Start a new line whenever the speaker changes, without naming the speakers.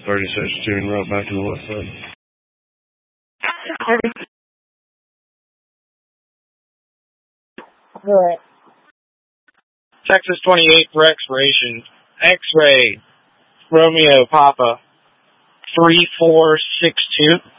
36 June, right back to the west side.
Alright.
Texas 28 for expiration. X-ray, Romeo Papa, 3462.